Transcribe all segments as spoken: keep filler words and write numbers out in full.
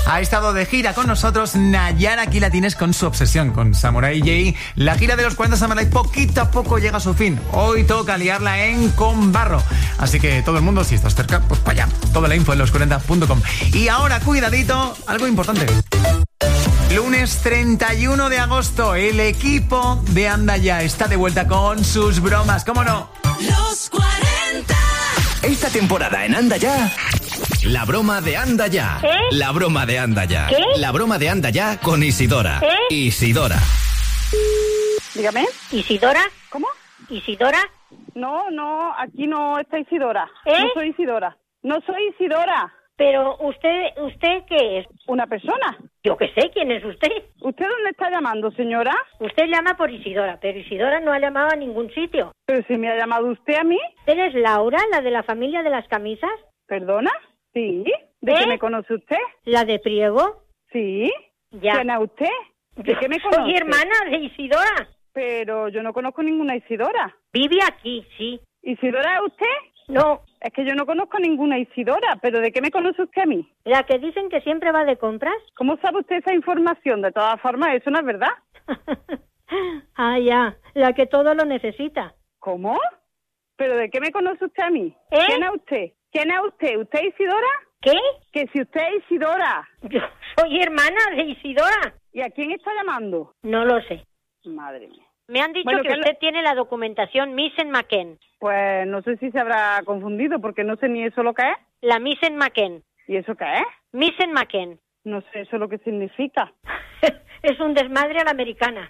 Ha estado de gira con nosotros Nayara, aquí la tienes con su obsesión con Samurai J. La gira de los cuarenta Samurai poquito a poco llega a su fin. Hoy toca liarla en Combarro. Así que todo el mundo, si estás cerca, pues para allá. Toda la info en los cuarenta punto com. Y ahora, cuidadito, algo importante. Lunes treinta y uno de agosto, el equipo de Anda Ya está de vuelta con sus bromas, ¿cómo no? Los cuarenta. Esta temporada en Anda Ya, la broma de Anda Ya. ¿Eh? La broma de Anda Ya. ¿Qué? La broma de Anda Ya con Isidora. ¿Eh? Isidora. Dígame. ¿Isidora? ¿Cómo? ¿Isidora? No, no, aquí no está Isidora. ¿Eh? No soy Isidora. No soy Isidora. Pero usted, ¿usted qué es? ¿Una persona? Yo qué sé, ¿quién es usted? ¿Usted dónde está llamando, señora? Usted llama por Isidora, pero Isidora no ha llamado a ningún sitio. ¿Pero si me ha llamado usted a mí? ¿Usted es Laura, la de la familia de las camisas? ¿Perdona? Sí. ¿De ¿Eh? qué me conoce usted? ¿La de Priego? Sí. Ya. ¿Quién es usted? ¿De qué me conoce? Soy hermana de Isidora. Pero yo no conozco ninguna Isidora. Vive aquí, sí. ¿Isidora es usted? No, Es que yo no conozco ninguna Isidora, pero ¿de qué me conoce usted a mí? la que dicen que siempre va de compras. ¿Cómo sabe usted esa información? De todas formas, eso no es verdad. Ah, ya, la que todo lo necesita. ¿Cómo? ¿Pero de qué me conoce usted a mí? ¿Eh? ¿Quién es usted? ¿Quién es usted? ¿Usted es Isidora? ¿Qué? Que si usted es Isidora. Yo soy hermana de Isidora. ¿Y a quién está llamando? No lo sé. Madre mía. Me han dicho Bueno, que ¿qué usted lo- tiene la documentación Missen McKen. Pues no sé si se habrá confundido porque no sé ni eso lo que es. La Missen McKen. ¿Y eso qué es? Missen McKen. No sé eso lo que significa. Es un desmadre a la americana.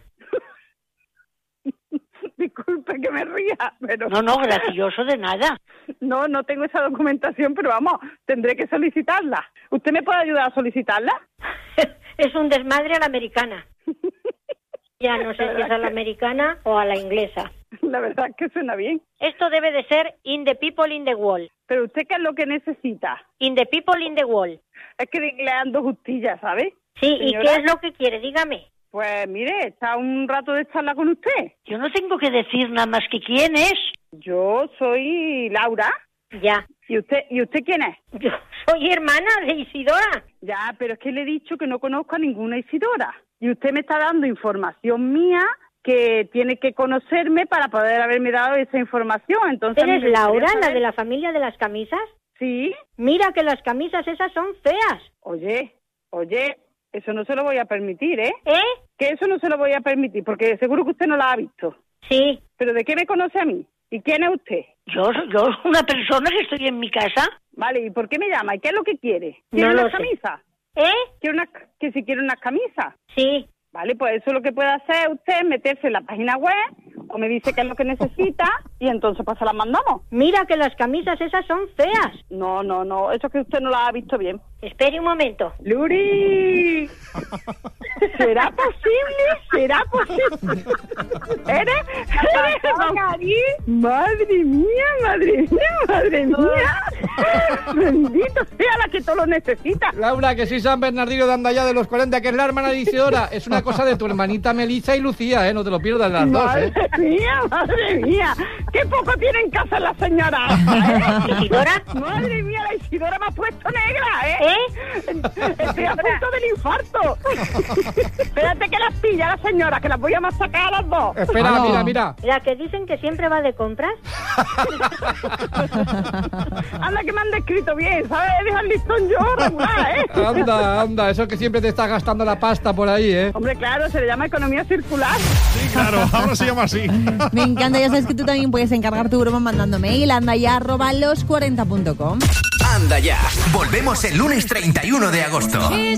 Disculpe que me ría, pero... No, no, gracioso de nada. No, no tengo esa documentación, pero vamos, tendré que solicitarla. ¿Usted me puede ayudar a solicitarla? Es un desmadre a la americana. Ya no sé si es a la americana o a la inglesa. La verdad es que suena bien. Esto debe de ser in the people in the wall. Pero ¿usted qué es lo que necesita? In the people in the wall. Es que de inglés ando justilla, ¿sabe? Sí, ¿y Señora. qué es lo que quiere? Dígame. Pues mire, está un rato de charla con usted. Yo no tengo que decir nada más que quién es. Yo soy Laura. Ya. ¿Y usted y usted quién es? Yo soy hermana de Isidora. Ya, pero es que le he dicho que no conozco a ninguna Isidora. Y usted me está dando información mía que tiene que conocerme para poder haberme dado esa información. Entonces, ¿Eres me gustaría Laura, la saber- de la familia de las camisas? Sí. Mira que las camisas esas son feas. Oye, oye, eso no se lo voy a permitir, ¿eh? ¿Eh? Que eso no se lo voy a permitir, porque seguro que usted no la ha visto. Sí. ¿Pero de qué me conoce a mí? ¿Y quién es usted? Yo, yo, una persona que estoy en mi casa. Vale, ¿y por qué me llama? ¿Y qué es lo que quiere? No ¿Quiere lo unas sé. camisas? ¿Eh? ¿Quiere unas, que si quiere unas camisas? Sí. Vale, pues eso es lo que puede hacer usted, meterse en la página web, o me dice qué es lo que necesita, y entonces pues se las mandamos. Mira que las camisas esas son feas. No, no, no, eso es que usted no la ha visto bien. Espere un momento. ¡Luri! ¿Será posible? ¿Será posible? ¿Eres? ¿Eres? ¡Madre mía, madre mía, madre mía! ¡Bendito sea la que todo lo necesita! Laura, que soy San Bernardino de Andaya de los cuarenta, que es la hermana de Isidora. Es una cosa de tu hermanita Melissa y Lucía, ¿eh? No te lo pierdas las dos, ¡Madre ¿eh? mía, madre mía! ¡Qué poco tiene en casa la señora! ¿Eh? ¿Isidora? ¡Madre mía, la Isidora me ha puesto negra, eh! ¿Eh? Estoy a punto del infarto. Espérate que las pilla la señora, que las voy a masacar a las dos. Espera, Hola. mira, mira. La que dicen que siempre va de compras. Anda que me han descrito bien, ¿sabes? Deja el listón yo regular, ¿eh? Anda, anda, eso que siempre te estás gastando la pasta por ahí, ¿eh? Hombre, claro, se le llama economía circular. Sí, claro, ahora se llama así. Me encanta, ya sabes que tú también puedes encargar tu broma mandando mail a andaya arroba los cuarenta punto com. Anda Ya. Volvemos el lunes treinta y uno de agosto.